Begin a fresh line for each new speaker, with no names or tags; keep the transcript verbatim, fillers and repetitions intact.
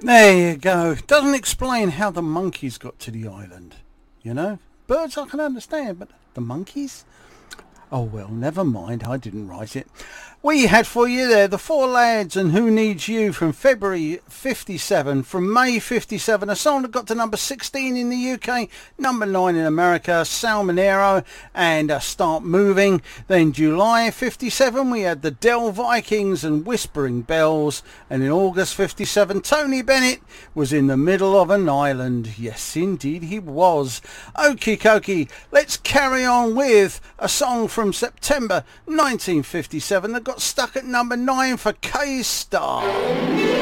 There you go. Doesn't explain how the monkeys got to the island. You know? Birds I can understand, but the monkeys? Oh well, never mind, I didn't write it. We had for you there The Four Lads and Who Needs You from February fifty-seven. From May fifty-seven, a song that got to number sixteen in the U K, number nine in America, Sal Minero and uh, Start Moving. Then July fifty-seven, we had the Dell Vikings and Whispering Bells. And in August fifty-seven, Tony Bennett was in the middle of an island. Yes, indeed he was. Okie dokie, let's carry on with a song from September nineteen fifty-seven that got stuck at number nine for K-Star.